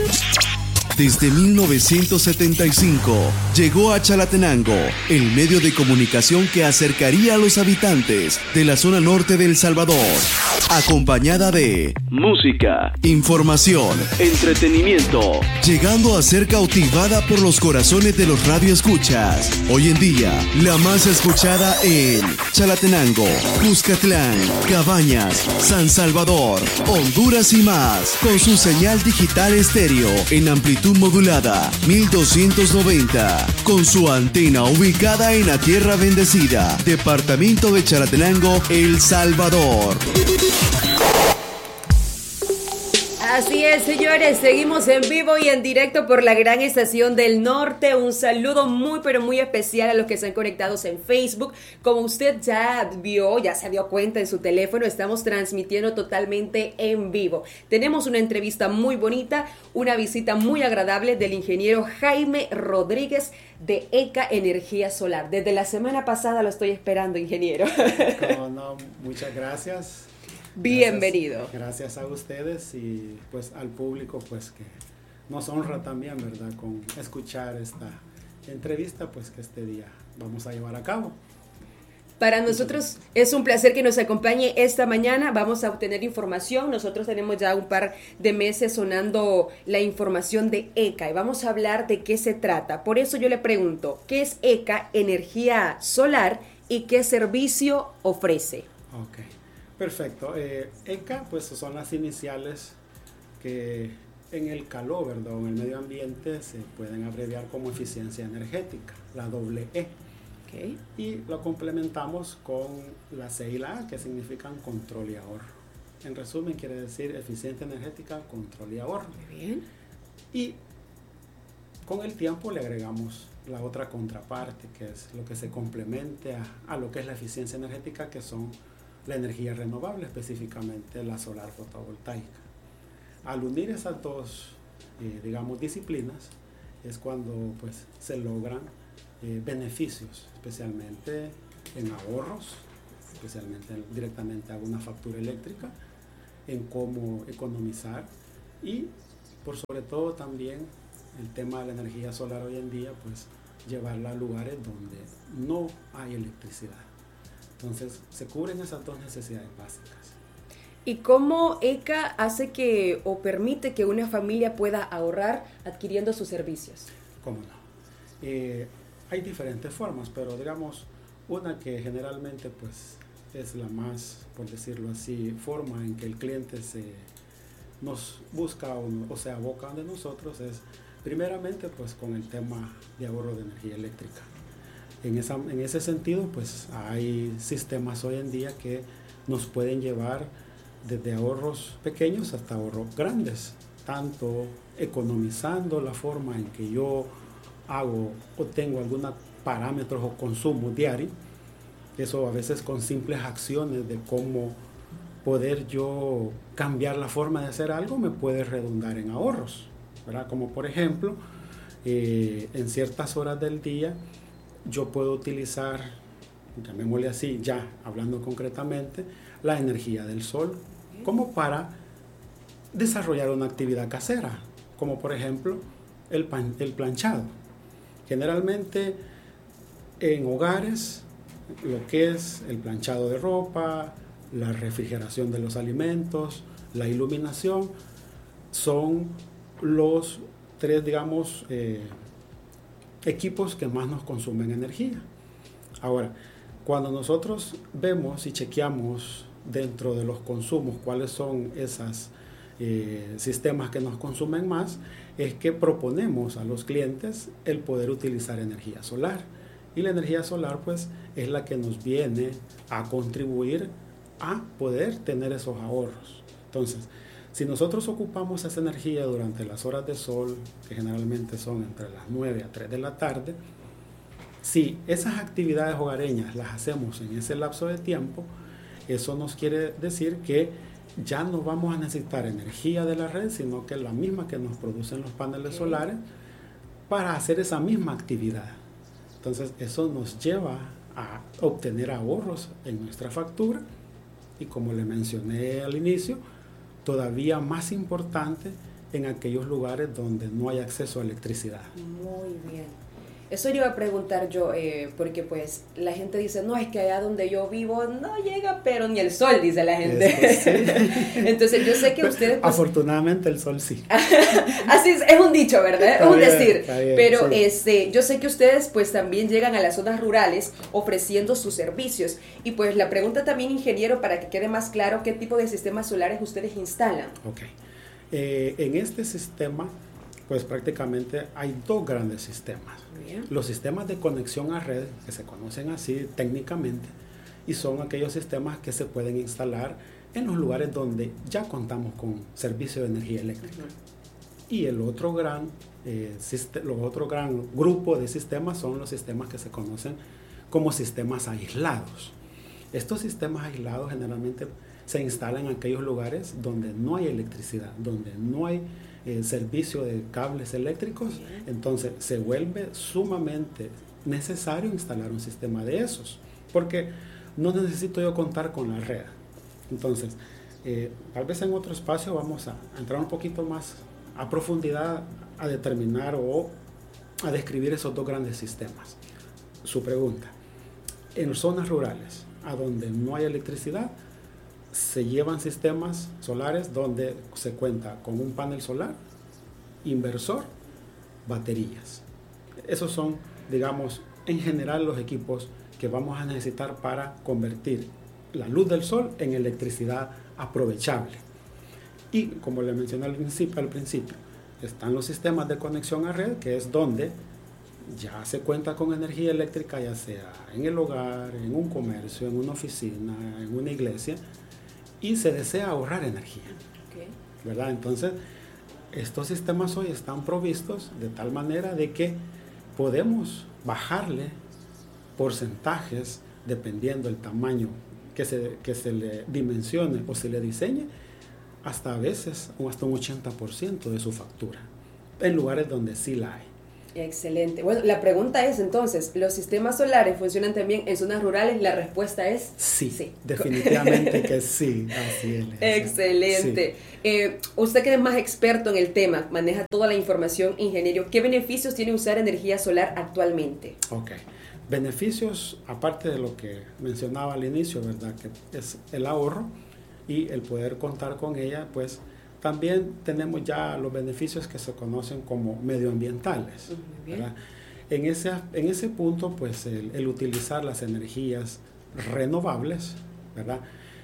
Desde 1975 llegó a Chalatenango el medio de comunicación que acercaría a los habitantes de la zona norte de El Salvador, acompañada de música, información, entretenimiento, llegando a ser cautivada por los corazones de los radioescuchas. Hoy en día, la más escuchada en Chalatenango, Cuscatlán, Cabañas, San Salvador, Honduras y más, con su señal digital estéreo en amplitud modulada 1290, con su antena ubicada en la Tierra Bendecida, departamento de Chalatenango, El Salvador. Así es, señores, seguimos en vivo y en directo por la gran estación del norte. Un saludo muy, pero muy especial a los que están conectados en Facebook. Como usted ya vio, ya se dio cuenta en su teléfono, estamos transmitiendo totalmente en vivo. Tenemos una entrevista muy bonita, una visita muy agradable del ingeniero Jaime Rodríguez de ECA Energía Solar. Desde la semana pasada lo estoy esperando, ingeniero. No, muchas gracias. Bienvenido. Gracias a ustedes y pues al público pues que nos honra también, ¿verdad? Con escuchar esta entrevista pues que este día vamos a llevar a cabo. Para nosotros es un placer que nos acompañe esta mañana. Vamos a obtener información. Nosotros tenemos ya un par de meses sonando la información de ECA y vamos a hablar de qué se trata. Por eso yo le pregunto, ¿qué es ECA Energía Solar y qué servicio ofrece? Ok. Perfecto. ECA pues son las iniciales que en el calor, ¿verdad? O en el medio ambiente se pueden abreviar como eficiencia energética, la doble E. Okay. Y lo complementamos con la C y la A, que significan control y ahorro. En resumen quiere decir eficiencia energética, control y ahorro. Muy bien. Y con el tiempo le agregamos la otra contraparte, que es lo que se complemente a lo que es la eficiencia energética, que son la energía renovable, específicamente la solar fotovoltaica. Al unir esas dos, disciplinas, es cuando pues, se logran beneficios, especialmente en ahorros, especialmente directamente a una factura eléctrica, en cómo economizar y por sobre todo también el tema de la energía solar hoy en día, pues llevarla a lugares donde no hay electricidad. Entonces, se cubren esas dos necesidades básicas. ¿Y cómo ECA hace que o permite que una familia pueda ahorrar adquiriendo sus servicios? ¿Cómo no? Hay diferentes formas, pero digamos, una que generalmente pues, es la más, por decirlo así, forma en que el cliente nos busca o se aboca de nosotros es, primeramente, pues con el tema de ahorro de energía eléctrica. En ese sentido, pues hay sistemas hoy en día que nos pueden llevar desde ahorros pequeños hasta ahorros grandes, tanto economizando la forma en que yo hago o tengo algunos parámetros o consumo diario, eso a veces con simples acciones de cómo poder yo cambiar la forma de hacer algo me puede redundar en ahorros, ¿verdad? Como por ejemplo, en ciertas horas del día, yo puedo utilizar, llamémosle así, ya hablando concretamente, la energía del sol como para desarrollar una actividad casera, como por ejemplo el planchado. Generalmente en hogares, lo que es el planchado de ropa, la refrigeración de los alimentos, la iluminación, son los tres, equipos que más nos consumen energía. Ahora, cuando nosotros vemos y chequeamos dentro de los consumos cuáles son esos sistemas que nos consumen más, es que proponemos a los clientes el poder utilizar energía solar. Y la energía solar pues es la que nos viene a contribuir a poder tener esos ahorros. Entonces, si nosotros ocupamos esa energía durante las horas de sol, que generalmente son entre las 9 a 3 de la tarde, si esas actividades hogareñas las hacemos en ese lapso de tiempo, eso nos quiere decir que ya no vamos a necesitar energía de la red, sino que la misma que nos producen los paneles solares para hacer esa misma actividad. Entonces, eso nos lleva a obtener ahorros en nuestra factura y como le mencioné al inicio, todavía más importante en aquellos lugares donde no hay acceso a electricidad. Muy bien. Eso le iba a preguntar yo, porque pues la gente dice, no, es que allá donde yo vivo no llega, pero ni el sol, dice la gente. Sí. Entonces yo sé que ustedes... Pues, afortunadamente el sol sí. Así es un dicho, ¿verdad? Es un decir. Está bien, pero sí. yo sé que ustedes pues también llegan a las zonas rurales ofreciendo sus servicios. Y pues la pregunta también, ingeniero, para que quede más claro, ¿qué tipo de sistemas solares ustedes instalan? Ok. En este sistema, pues prácticamente hay dos grandes sistemas. Bien. Los sistemas de conexión a red, que se conocen así técnicamente, y son aquellos sistemas que se pueden instalar en los lugares donde ya contamos con servicio de energía eléctrica. Uh-huh. Y el otro gran grupo de sistemas son los sistemas que se conocen como sistemas aislados. Estos sistemas aislados generalmente se instalan en aquellos lugares donde no hay electricidad, donde no hay servicio de cables eléctricos. Entonces se vuelve sumamente necesario instalar un sistema de esos, porque no necesito yo contar con la red. Entonces, tal vez en otro espacio vamos a entrar un poquito más a profundidad a determinar o a describir esos dos grandes sistemas. Su pregunta: en zonas rurales, a donde no hay electricidad, se llevan sistemas solares donde se cuenta con un panel solar, inversor, baterías. Esos son, digamos, en general los equipos que vamos a necesitar para convertir la luz del sol en electricidad aprovechable. Y como le mencioné al principio, están los sistemas de conexión a red, que es donde ya se cuenta con energía eléctrica, ya sea en el hogar, en un comercio, en una oficina, en una iglesia, y se desea ahorrar energía. Okay. ¿Verdad? Entonces, estos sistemas hoy están provistos de tal manera de que podemos bajarle porcentajes dependiendo del tamaño que se le dimensione o se le diseñe, hasta a veces hasta un 80% de su factura, en lugares donde sí la hay. Excelente. Bueno, la pregunta es entonces, ¿los sistemas solares funcionan también en zonas rurales? La respuesta es sí. Definitivamente que sí. Así es. Excelente. Sí. Usted que es más experto en el tema, maneja toda la información, ingeniero, ¿qué beneficios tiene usar energía solar actualmente? Ok. Beneficios, aparte de lo que mencionaba al inicio, ¿verdad? Que es el ahorro y el poder contar con ella, pues también tenemos ya los beneficios que se conocen como medioambientales. ¿Verdad? En ese punto, pues el utilizar las energías renovables, ¿verdad?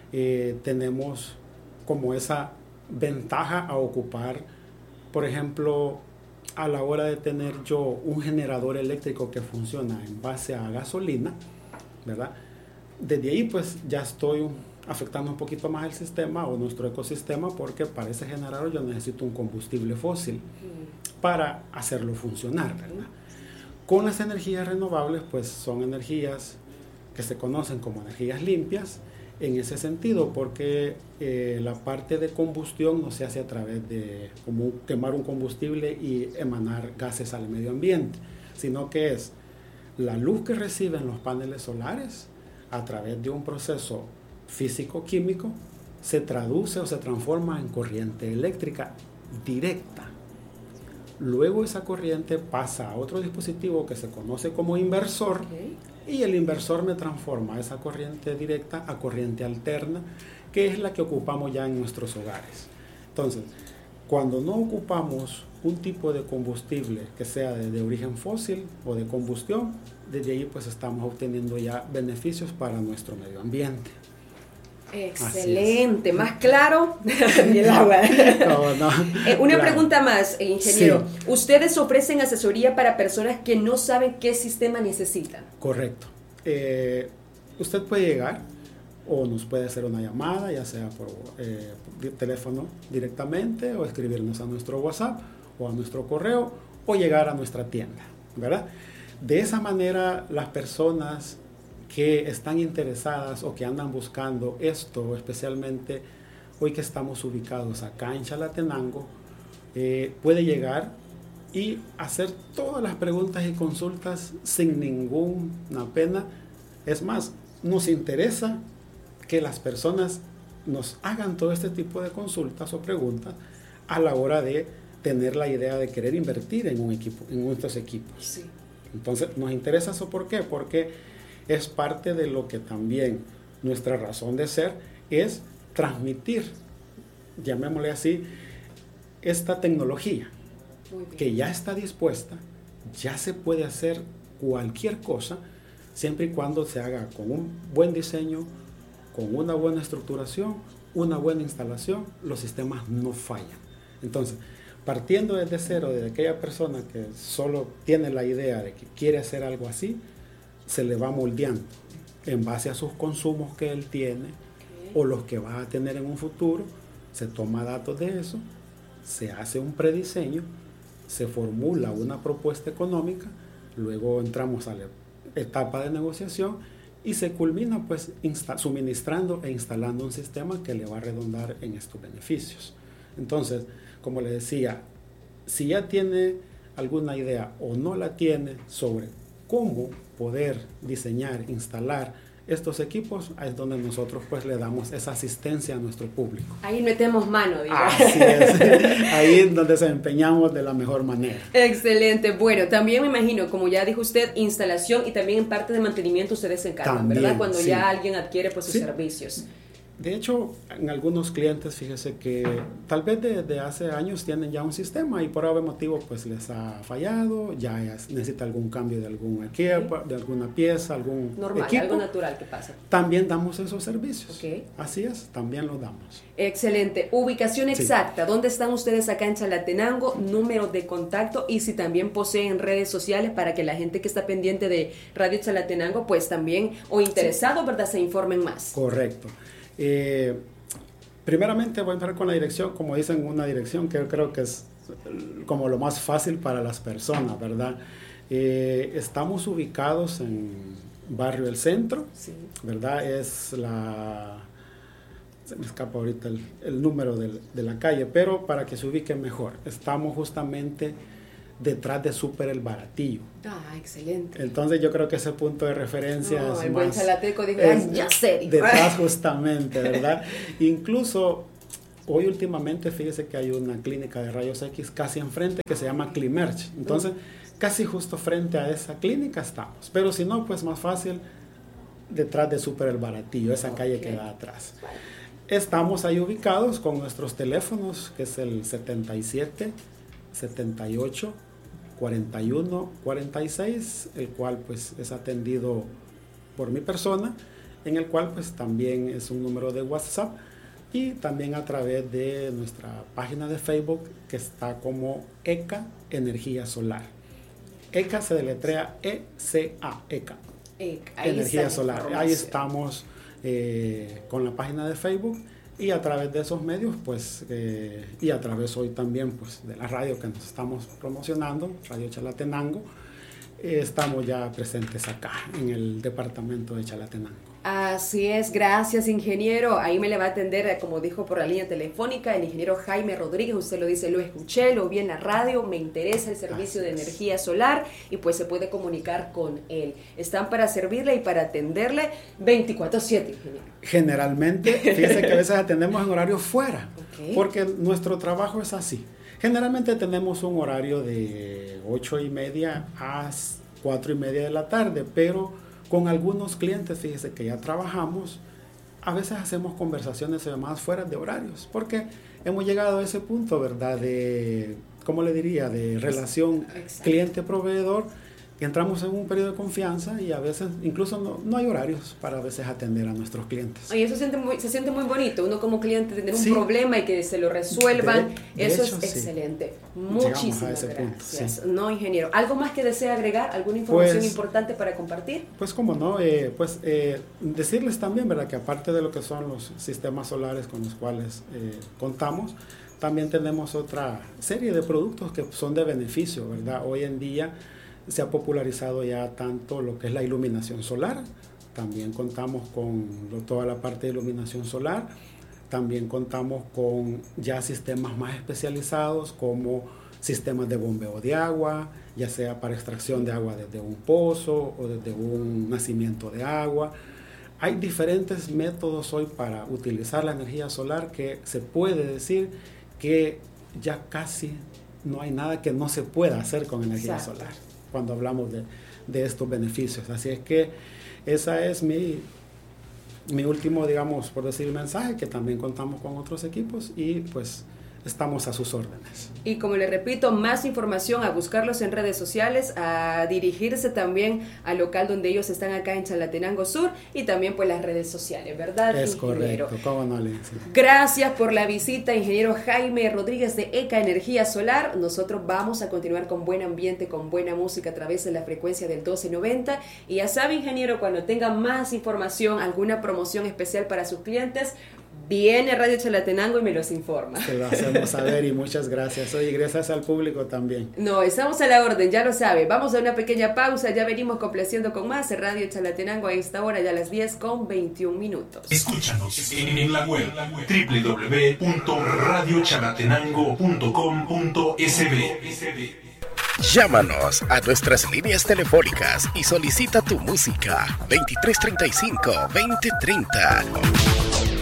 Tenemos como esa ventaja a ocupar, por ejemplo, a la hora de tener yo un generador eléctrico que funciona en base a gasolina, ¿verdad? Desde ahí pues ya estoy afectando un poquito más el sistema o nuestro ecosistema, porque para ese generador yo necesito un combustible fósil para hacerlo funcionar, ¿verdad? Con las energías renovables, pues son energías que se conocen como energías limpias en ese sentido, porque la parte de combustión no se hace a través de como quemar un combustible y emanar gases al medio ambiente, sino que es la luz que reciben los paneles solares a través de un proceso físico-químico, se traduce o se transforma en corriente eléctrica directa. Luego esa corriente pasa a otro dispositivo que se conoce como inversor, y el inversor me transforma esa corriente directa a corriente alterna, que es la que ocupamos ya en nuestros hogares. Entonces, cuando no ocupamos un tipo de combustible que sea de origen fósil o de combustión, desde ahí pues estamos obteniendo ya beneficios para nuestro medio ambiente. Excelente, más claro ni el agua. No. Una pregunta más, ingeniero. Sí. ¿Ustedes ofrecen asesoría para personas que no saben qué sistema necesitan? Correcto. Usted puede llegar o nos puede hacer una llamada, ya sea por teléfono directamente, o escribirnos a nuestro WhatsApp o a nuestro correo, o llegar a nuestra tienda, ¿verdad? De esa manera, las personas que están interesadas o que andan buscando esto, especialmente hoy que estamos ubicados acá en Chalatenango, puede llegar y hacer todas las preguntas y consultas sin ninguna pena. Es más, nos interesa que las personas nos hagan todo este tipo de consultas o preguntas a la hora de tener la idea de querer invertir en un equipo, en estos equipos. Sí. Entonces, nos interesa eso. ¿Por qué? Porque es parte de lo que también nuestra razón de ser es transmitir, llamémosle así, esta tecnología que ya está dispuesta, ya se puede hacer cualquier cosa, siempre y cuando se haga con un buen diseño, con una buena estructuración, una buena instalación, los sistemas no fallan. Entonces, partiendo desde cero, de aquella persona que solo tiene la idea de que quiere hacer algo así, se le va moldeando en base a sus consumos que él tiene o los que va a tener en un futuro. Se toma datos de eso, se hace un prediseño, se formula una propuesta económica, luego entramos a la etapa de negociación y se culmina pues suministrando e instalando un sistema que le va a redundar en estos beneficios. Entonces, como le decía, si ya tiene alguna idea o no la tiene sobre cómo poder diseñar, instalar estos equipos, es donde nosotros pues le damos esa asistencia a nuestro público. Ahí metemos mano, digamos. Así es, ahí es donde se empeñamos de la mejor manera. Excelente. Bueno, también me imagino, como ya dijo usted, instalación y también en parte de mantenimiento ustedes se encargan, también, ¿verdad? Cuando ya alguien adquiere pues sus servicios. De hecho, en algunos clientes, fíjese que tal vez desde hace años tienen ya un sistema y por algún motivo pues les ha fallado, ya necesita algún cambio de algún equipo, de alguna pieza, algún normal, equipo. Algo natural que pasa. También damos esos servicios. Okay. Así es, también los damos. Excelente. Ubicación exacta. ¿Dónde están ustedes acá en Chalatenango? Número de contacto y si también poseen redes sociales para que la gente que está pendiente de Radio Chalatenango pues también o interesado, ¿verdad? Se informen más. Correcto. Primeramente voy a empezar con la dirección, como dicen, una dirección que yo creo que es como lo más fácil para las personas, ¿verdad? Estamos ubicados en Barrio El Centro, sí, ¿verdad? Se me escapa ahorita el número de la calle, pero para que se ubiquen mejor, estamos justamente detrás de Súper El Baratillo. Ah, excelente. Entonces yo creo que ese punto de referencia es el más... buen chalateco dijo, ya sé. Detrás justamente, ¿verdad? Incluso hoy últimamente, fíjese que hay una clínica de rayos X casi enfrente que se llama Climerch. Entonces, casi justo frente a esa clínica estamos. Pero si no, pues más fácil, detrás de Súper El Baratillo, esa calle que da atrás. Estamos ahí ubicados con nuestros teléfonos, que es el 77 78 41 46, el cual pues es atendido por mi persona, en el cual pues también es un número de WhatsApp y también a través de nuestra página de Facebook que está como ECA Energía Solar. ECA se deletrea ECA, ECA, Energía Solar. Ahí estamos con la página de Facebook. Y a través de esos medios, pues, y a través hoy también, pues, de la radio que nos estamos promocionando, Radio Chalatenango, estamos ya presentes acá, en el departamento de Chalatenango. Así es, gracias ingeniero. Ahí me le va a atender, como dijo por la línea telefónica, el ingeniero Jaime Rodríguez. Usted lo dice, lo escuché, lo vi en la radio, me interesa el servicio de energía solar y pues se puede comunicar con él. Están para servirle y para atenderle 24/7, ingeniero. Generalmente, fíjese que a veces atendemos en horario fuera, porque nuestro trabajo es así. Generalmente tenemos un horario de 8:30 a 4:30 de la tarde, pero con algunos clientes, fíjese que ya trabajamos, a veces hacemos conversaciones o llamadas fuera de horarios, porque hemos llegado a ese punto, ¿verdad? De, ¿cómo le diría? De relación cliente-proveedor. Entramos en un periodo de confianza y a veces incluso no hay horarios para a veces atender a nuestros clientes. Y eso se siente muy bonito, uno como cliente tener un problema y que se lo resuelvan, eso es excelente. Muchísimas gracias. No, ingeniero, ¿algo más que desea agregar? ¿Alguna información importante para compartir? Pues como no, decirles también, ¿verdad? Que aparte de lo que son los sistemas solares con los cuales contamos, también tenemos otra serie de productos que son de beneficio, ¿verdad? Hoy en día se ha popularizado ya tanto lo que es la iluminación solar, también contamos con toda la parte de iluminación solar, también contamos con ya sistemas más especializados como sistemas de bombeo de agua, ya sea para extracción de agua desde un pozo o desde un nacimiento de agua. Hay diferentes métodos hoy para utilizar la energía solar que se puede decir que ya casi no hay nada que no se pueda hacer con energía Exacto. solar cuando hablamos de estos beneficios. Así es que esa es mi último, digamos, por decir, mensaje, que también contamos con otros equipos y pues estamos a sus órdenes. Y como le repito, más información, a buscarlos en redes sociales, a dirigirse también al local donde ellos están acá en Chalatenango Sur y también pues las redes sociales, ¿verdad, Es ingeniero? correcto, cómo no, Lindsay. Gracias por la visita, ingeniero Jaime Rodríguez de ECA Energía Solar. Nosotros vamos a continuar con buen ambiente, con buena música a través de la frecuencia del 1290. Y ya sabe, ingeniero, cuando tenga más información, alguna promoción especial para sus clientes, viene a Radio Chalatenango y me los informa. Se lo hacemos saber y muchas gracias. Oye, gracias al público también. No, estamos a la orden, ya lo sabe. Vamos a una pequeña pausa, ya venimos complaciendo con más en Radio Chalatenango a esta hora, ya a las 10:21. Escúchanos en la web www.radiochalatenango.com.sb. Llámanos a nuestras líneas telefónicas y solicita tu música 2335-2030.